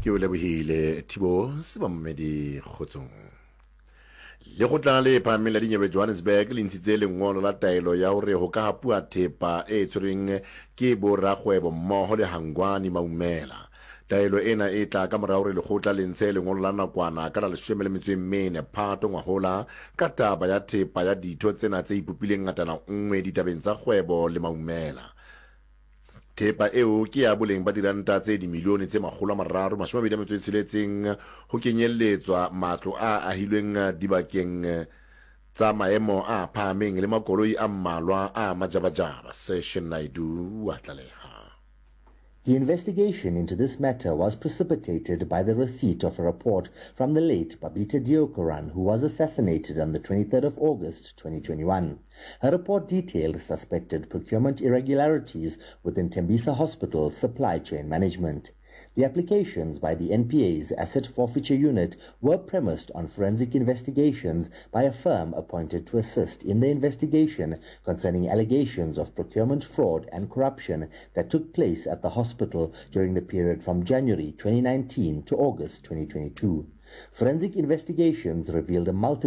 ke o lebohile Thibo Sebamedi Kgotsong. Le go tla le phahameng la dinyewe Johannesburg le ntshitse lengolo la taelo ya hore ho ka hapua thepa e tshwereng ke borakgwebo mmoho le Hangwani Maumela. Taelo ena e tla ka morao re lekgotla le ntshe lengolo la nakwana ka la 14 Phato ngwahola ka taba ya thepa ya ditho tsena tse ipopileng ngatana nngwe ditabeng tsa kgwebo le Maumela. Thepa eo ke ya boleng ba diranta tse dimilione tse 326 ho kenyelletswa matlo a ahilweng dibakeng tsa maemo a phahameng le makoloi a mmalwa a majabajaba. Session Naidu wa tlaleha. The investigation into this matter was precipitated by the receipt of a report from the late Babita Deokaran, who was assassinated on the 23rd of August 2021. Her report detailed suspected procurement irregularities within Tembisa Hospital's supply chain management. The applications by the NPA's Asset Forfeiture Unit were premised on forensic investigations by a firm appointed to assist in the investigation concerning allegations of procurement fraud and corruption that took place at the hospital during the period from January 2019 to August 2022. Forensic investigations revealed a multitude